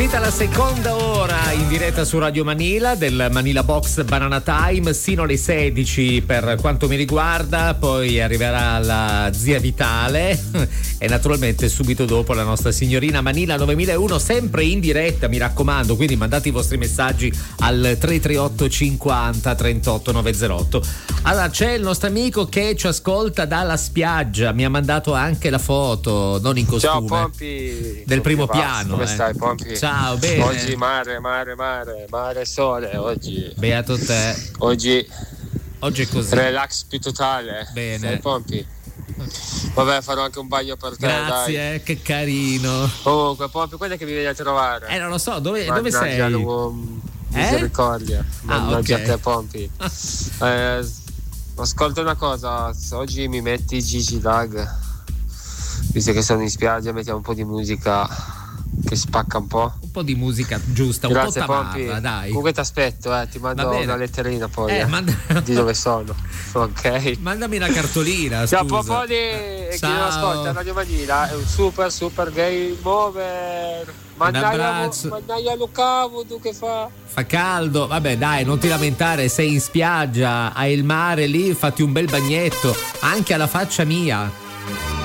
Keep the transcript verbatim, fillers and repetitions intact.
finita la seconda ora in diretta su Radio Manila del Manila Box Banana Time sino alle sedici per quanto mi riguarda, poi arriverà la zia Vitale e naturalmente subito dopo la nostra signorina Manila novemilauno, sempre in diretta, mi raccomando, quindi mandate i vostri messaggi al tre tre otto cinquanta trentotto novecentootto. Allora c'è il nostro amico che ci ascolta dalla spiaggia, mi ha mandato anche la foto, non in costume. Ciao Pompi, del primo Pompi, piano. Come eh. stai Pompi? Ciao, bene. Oggi mare, mare, mare, mare, sole, oggi. Beato te. Oggi Oggi è così. Relax più totale. Bene. Sei Pompi? Vabbè, farò anche un bagno per te. Grazie, dai. Eh, che carino. Comunque Pompi, quando è che mi vieni a trovare? Eh non lo so, dove, dove Mannaggia, sei? Lo, Eh? misericordia. Ah, Mannaggia ok. a te Pompi. eh, ascolta una cosa, oggi mi metti Gigi Dag, visto che sono in spiaggia, mettiamo un po' di musica che spacca un po'. Un po' di musica giusta, Grazie un po' Pompi. tamarra, dai. Comunque ti aspetto, eh, ti Va mando bene. una letterina poi Eh, eh, manda- di dove sono. Ok. Mandami una cartolina, Ciao scusa. Popoli e chi Ciao. non ascolta Radio Manila è un super super game over. Mannaia, abbraccio. mannaia Lucavo, tu che fa? Fa caldo, vabbè dai, non ti lamentare, sei in spiaggia, hai il mare lì, fatti un bel bagnetto, anche alla faccia mia.